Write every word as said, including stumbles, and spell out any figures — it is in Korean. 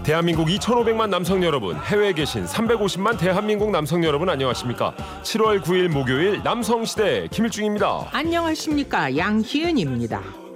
대한민국 이천오백만 남성 여러분, 해외에 계신 삼백오십만 대한민국 남성 여러분 안녕하십니까? 칠월 구일 목요일 남성시대 김일중입니다. 안녕하십니까, 양희은입니다.